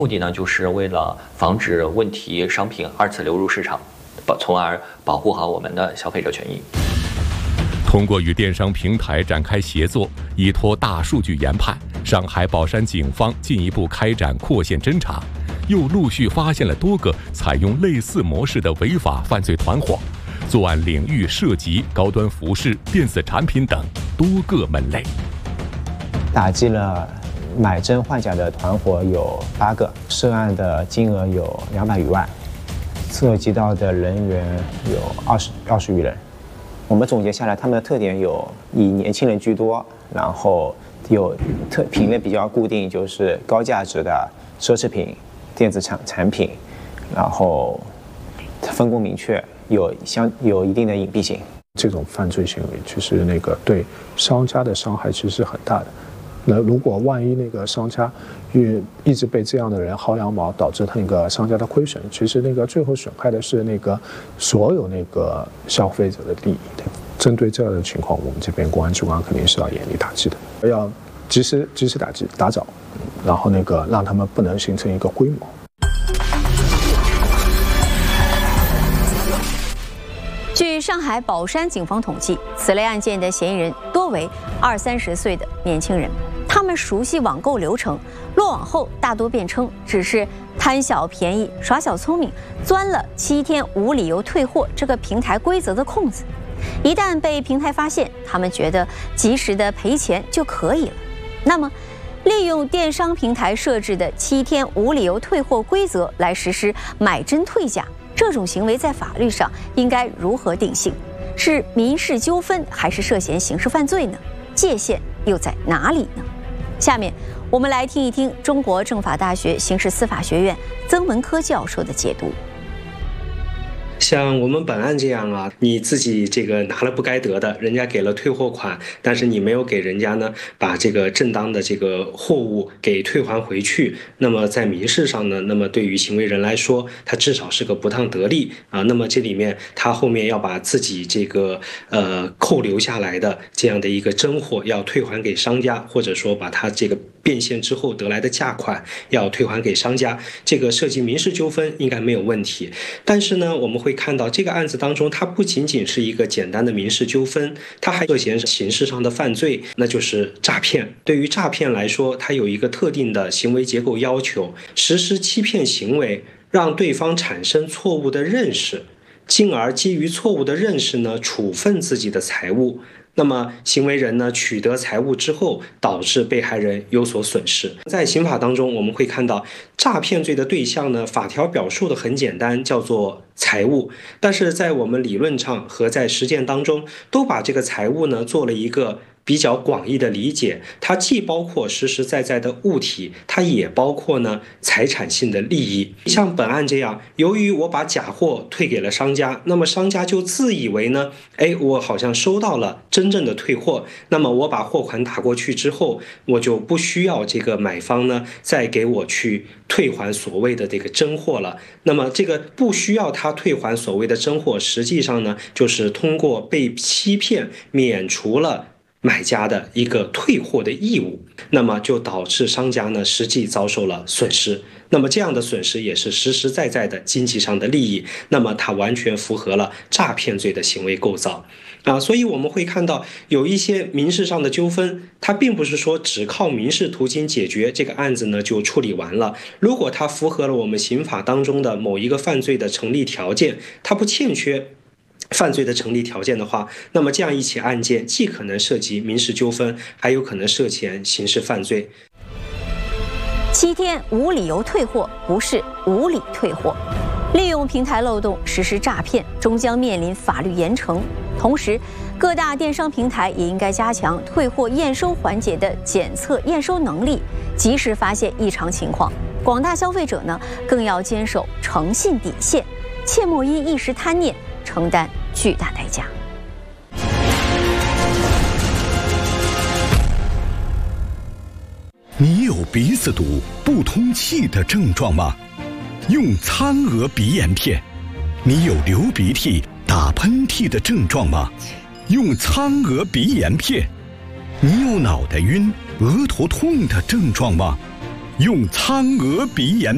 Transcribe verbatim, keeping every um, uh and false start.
目的呢，就是为了防止问题商品二次流入市场，保从而保护好我们的消费者权益。 通过与电商平台展开协作，依托大数据研判，上海宝山警方进一步开展扩线侦查，又陆续发现了多个采用类似模式的违法犯罪团伙，作案领域涉及高端服饰、电子产品等多个门类。 打击了买真换假的团伙有八个，涉案的金额有两百余万，涉及到的人员有二十二十余人。我们总结下来，他们的特点有以年轻人居多，然后有特品类比较固定，就是高价值的奢侈品、电子产产品，然后分工明确，有相有一定的隐蔽性。 这种犯罪行为其实那个对商家的伤害其实是很大的。那如果万一那个商家因为一直被这样的人薅羊毛，导致他那个商家的亏损，其实那个最后损害的是那个所有那个消费者的利益。针对这样的情况，我们这边公安机关肯定是要严厉打击的，要及时及时打击打早，然后那个让他们不能形成一个规模。 据上海宝山警方统计，此类案件的嫌疑人多为二三十岁的年轻人，他们熟悉网购流程，落网后大多辩称只是贪小便宜、耍小聪明，钻了七天无理由退货这个平台规则的空子。一旦被平台发现，他们觉得及时的赔钱就可以了。那么，利用电商平台设置的七天无理由退货规则来实施买真退假，这种行为在法律上应该如何定性？是民事纠纷还是涉嫌刑事犯罪呢？界限又在哪里呢？下面我们来听一听中国政法大学刑事司法学院曾文科教授的解读。 像我们本案这样啊，你自己这个拿了不该得的，人家给了退货款，但是你没有给人家呢把这个正当的这个货物给退还回去，那么在民事上呢，那么对于行为人来说，他至少是个不当得利啊。那么这里面他后面要把自己这个呃扣留下来的这样的一个真货要退还给商家，或者说把他这个变现之后得来的价款要退还给商家，这个涉及民事纠纷应该没有问题。但是呢，我们会看到这个案子当中，它不仅仅是一个简单的民事纠纷，它还涉嫌刑事上的犯罪，那就是诈骗。对于诈骗来说，它有一个特定的行为结构要求，实施欺骗行为，让对方产生错误的认识，进而基于错误的认识呢，处分自己的财物。那么行为人呢取得财物之后，导致被害人有所损失。在刑法当中，我们会看到诈骗罪的对象呢，法条表述的很简单，叫做财物，但是在我们理论上和在实践当中，都把这个财物呢做了一个比较广义的理解，它既包括实实在在的物体，它也包括呢财产性的利益。像本案这样，由于我把假货退给了商家，那么商家就自以为呢，哎，我好像收到了真正的退货，那么我把货款打过去之后，我就不需要这个买方呢再给我去退还所谓的这个真货了。那么这个不需要他退还所谓的真货，实际上呢就是通过被欺骗免除了买家的一个退货的义务，那么就导致商家呢实际遭受了损失。那么这样的损失也是实实在在的经济上的利益，那么它完全符合了诈骗罪的行为构造啊。所以我们会看到有一些民事上的纠纷，它并不是说只靠民事途径解决，这个案子呢就处理完了。如果它符合了我们刑法当中的某一个犯罪的成立条件，它不欠缺犯罪的成立条件的话，那么这样一起案件既可能涉及民事纠纷，还有可能涉嫌刑事犯罪。 七天无理由退货不是无理退货，利用平台漏洞实施诈骗，终将面临法律严惩。同时，各大电商平台也应该加强退货验收环节的检测验收能力，及时发现异常情况。广大消费者呢，更要坚守诚信底线，切莫因一时贪念承担巨大代价。 你有鼻子堵、不通气的症状吗？用苍娥鼻炎片。你有流鼻涕、打喷嚏的症状吗？用苍娥鼻炎片。你有脑袋晕、额头痛的症状吗？用苍娥鼻炎